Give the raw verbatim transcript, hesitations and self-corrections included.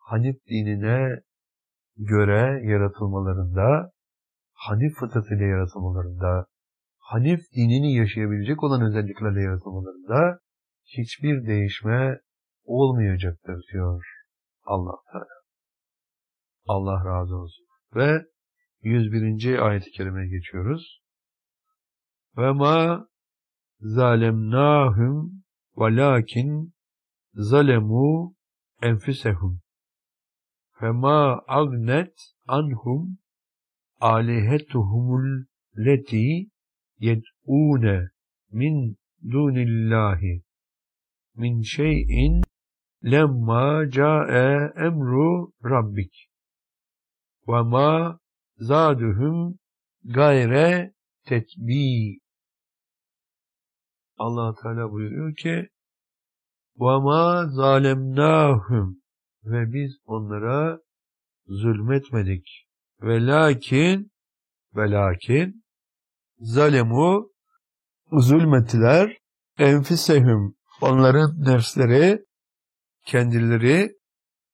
Hanif dinine göre yaratılmalarında, Hanif fıtratıyla yaratılmalarında, Hanif dinini yaşayabilecek olan özelliklerle yaratılmalarında hiçbir değişme olmayacaktır diyor Allah Teala. Allah razı olsun. Ve yüz birinci ayet-i kerimeye geçiyoruz. Ve ma zalemnahum velakin zalemu enfusehum fema agnet anhum alihetuhumul leti yed'une min dunillahi min şeyin lemma ca'e emru rabbik ve ma zaduhum gayre tetbi. Allah Teala buyuruyor ki وَمَا ظَالَمْنَاهُمْ ve biz onlara zulmetmedik. Ve lakin ve lakin zalemu zulmettiler enfisehum onların nefsleri kendileri